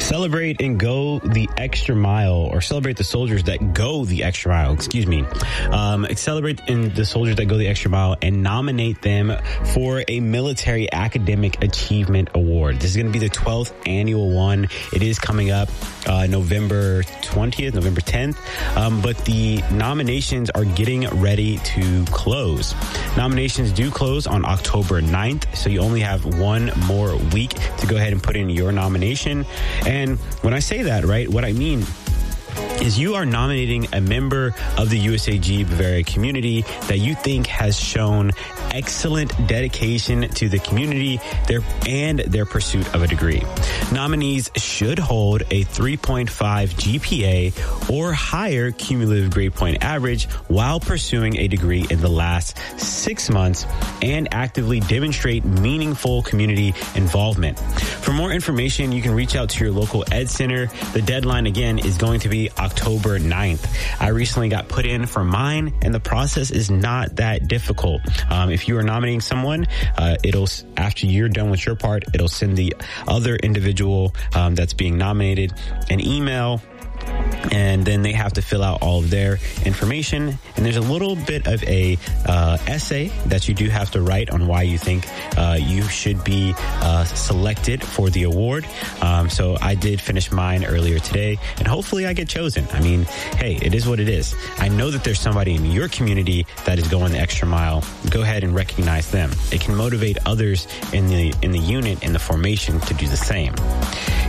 Celebrate and go the extra mile, or celebrate the soldiers that go the extra mile, celebrate in the soldiers that go the extra mile and nominate them for a Military Academic Achievement Award. This is going to be the 12th annual one. It is coming up November 20th, November 10th, but the nominations are getting ready to close. Nominations do close on October 9th, so you only have one more week to go ahead and put in your nomination. And when I say that, right, what I mean is you are nominating a member of the USAG Bavaria community that you think has shown excellent dedication to the community and their pursuit of a degree. Nominees should hold a 3.5 GPA or higher cumulative grade point average while pursuing a degree in the last 6 months and actively demonstrate meaningful community involvement. For more information, you can reach out to your local Ed Center. The deadline, again, is going to be October 9th. I recently got put in for mine, and the process is not that difficult. If you are nominating someone, after you're done with your part, it'll send the other individual that's being nominated an email, and then they have to fill out all of their information. And there's a little bit of a essay that you do have to write on why you think you should be selected for the award. So I did finish mine earlier today, and hopefully I get chosen. I mean, hey, it is what it is. I know that there's somebody in your community that is going the extra mile. Go ahead and recognize them. It can motivate others in the unit, in the formation, to do the same.